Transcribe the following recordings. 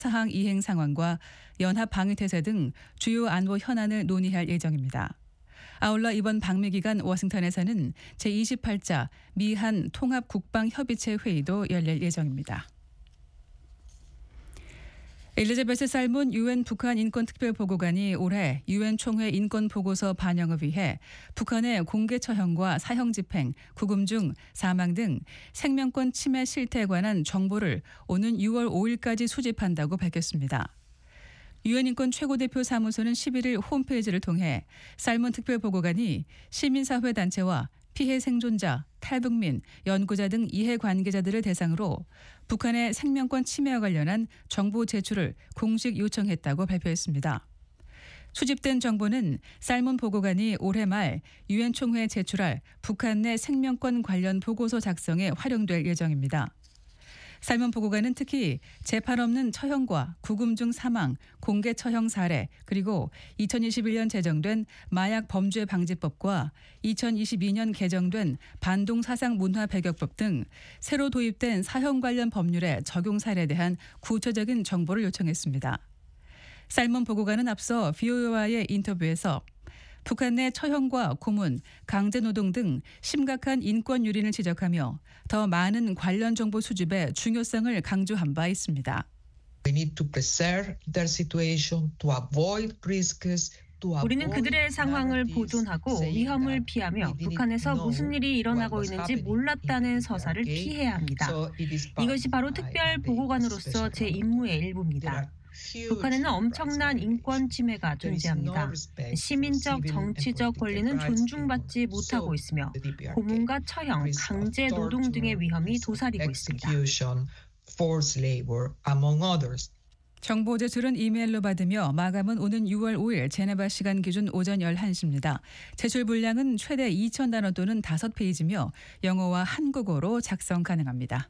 사항 이행 상황과 연합 방위 태세 등 주요 안보 현안을 논의할 예정입니다. 아울러 이번 방미 기간 워싱턴에서는 제28차 미한 통합 국방 협의체 회의도 열릴 예정입니다. 엘리자베스 살몬 유엔 북한 인권특별보고관이 올해 유엔 총회 인권보고서 반영을 위해 북한의 공개 처형과 사형 집행, 구금 중 사망 등 생명권 침해 실태에 관한 정보를 오는 6월 5일까지 수집한다고 밝혔습니다. 유엔 인권 최고대표 사무소는 11일 홈페이지를 통해 살몬 특별보고관이 시민사회단체와 피해 생존자, 탈북민, 연구자 등 이해관계자들을 대상으로 북한의 생명권 침해와 관련한 정보 제출을 공식 요청했다고 발표했습니다. 수집된 정보는 살몬 보고관이 올해 말 유엔 총회에 제출할 북한 내 생명권 관련 보고서 작성에 활용될 예정입니다. 살몬 보고관은 특히 재판 없는 처형과 구금 중 사망, 공개 처형 사례, 그리고 2021년 제정된 마약 범죄 방지법과 2022년 개정된 반동 사상 문화 배격법 등 새로 도입된 사형 관련 법률의 적용 사례에 대한 구체적인 정보를 요청했습니다. 살몬 보고관은 앞서 VOA와의 인터뷰에서 북한 내 처형과 고문, 강제노동 등 심각한 인권 유린을 지적하며 더 많은 관련 정보 수집의 중요성을 강조한 바 있습니다. We need to preserve their situation to avoid risks. 우리는 그들의 상황을 보존하고 위험을 피하며 북한에서 무슨 일이 일어나고 있는지 몰랐다는 서사를 피해야 합니다. 이것이 바로 특별 보고관으로서 제 임무의 일부입니다. 북한에는 엄청난 인권 침해가 존재합니다. 시민적, 정치적 권리는 존중받지 못하고 있으며 고문과 처형, 강제 노동 등의 위험이 도사리고 있습니다. 정보 제출은 이메일로 받으며 마감은 오는 6월 5일 제네바 시간 기준 오전 11시입니다. 제출 분량은 최대 2,000단어 또는 5페이지며 영어와 한국어로 작성 가능합니다.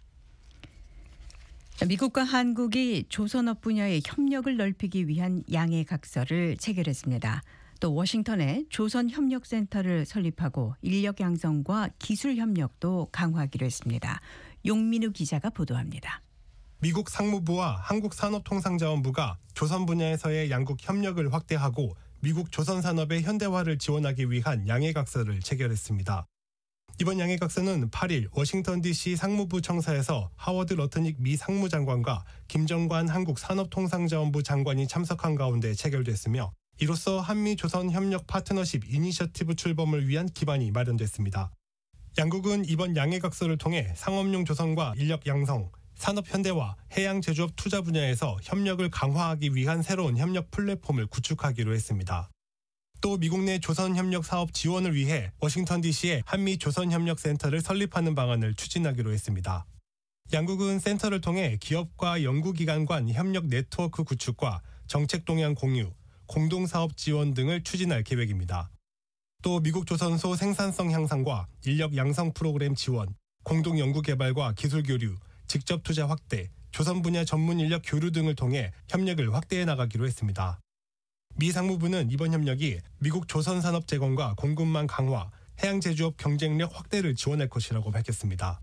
미국과 한국이 조선업 분야의 협력을 넓히기 위한 양해각서를 체결했습니다. 또 워싱턴에 조선협력센터를 설립하고 인력 양성과 기술 협력도 강화하기로 했습니다. 용민우 기자가 보도합니다. 미국 상무부와 한국산업통상자원부가 조선 분야에서의 양국 협력을 확대하고 미국 조선산업의 현대화를 지원하기 위한 양해각서를 체결했습니다. 이번 양해각서는 8일 워싱턴 DC 상무부 청사에서 하워드 러트닉 미 상무장관과 김정관 한국산업통상자원부 장관이 참석한 가운데 체결됐으며 이로써 한미조선협력 파트너십 이니셔티브 출범을 위한 기반이 마련됐습니다. 양국은 이번 양해각서를 통해 상업용 조선과 인력 양성, 산업 현대화, 해양 제조업 투자 분야에서 협력을 강화하기 위한 새로운 협력 플랫폼을 구축하기로 했습니다. 또 미국 내 조선협력 사업 지원을 위해 워싱턴 DC에 한미조선협력센터를 설립하는 방안을 추진하기로 했습니다. 양국은 센터를 통해 기업과 연구기관 간 협력 네트워크 구축과 정책 동향 공유, 공동사업 지원 등을 추진할 계획입니다. 또 미국 조선소 생산성 향상과 인력 양성 프로그램 지원, 공동 연구개발과 기술 교류, 직접 투자 확대, 조선 분야 전문 인력 교류 등을 통해 협력을 확대해 나가기로 했습니다. 미 상무부는 이번 협력이 미국 조선산업 재건과 공급망 강화, 해양 제조업 경쟁력 확대를 지원할 것이라고 밝혔습니다.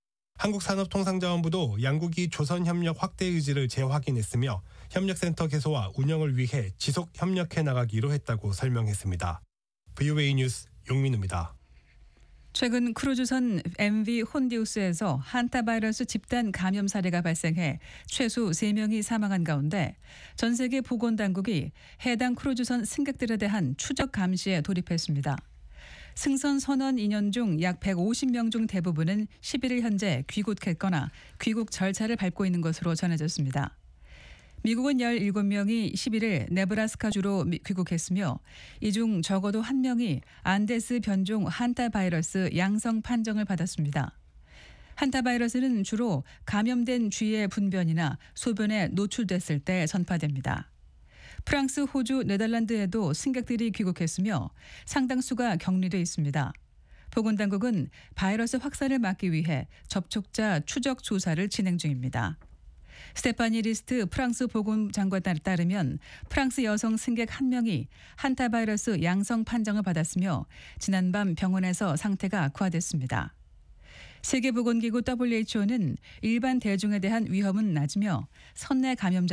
한국산업통상자원부도 양국이 조선협력 확대 의지를 재확인했으며 협력센터 개소와 운영을 위해 지속 협력해 나가기로 했다고 설명했습니다. VOA 뉴스 용민우입니다. 최근 크루즈선 MV 혼디우스에서 한타바이러스 집단 감염 사례가 발생해 최소 3명이 사망한 가운데 전 세계 보건당국이 해당 크루즈선 승객들에 대한 추적 감시에 돌입했습니다. 승선 선원 인원 중 약 150명 중 대부분은 11일 현재 귀국했거나 귀국 절차를 밟고 있는 것으로 전해졌습니다. 미국은 17명이 11일 네브라스카주로 귀국했으며 이 중 적어도 1명이 안데스 변종 한타바이러스 양성 판정을 받았습니다. 한타바이러스는 주로 감염된 쥐의 분변이나 소변에 노출됐을 때 전파됩니다. 프랑스, 호주, 네덜란드에도 승객들이 귀국했으며 상당수가 격리돼 있습니다. 보건당국은 바이러스 확산을 막기 위해 접촉자 추적 조사를 진행 중입니다. 스테파니 리스트 프랑스 보건장관에 따르면 프랑스 여성 승객 1명이 한타바이러스 양성 판정을 받았으며 지난밤 병원에서 상태가 악화됐습니다. 세계보건기구 WHO는 일반 대중에 대한 위험은 낮으며 선내 감염자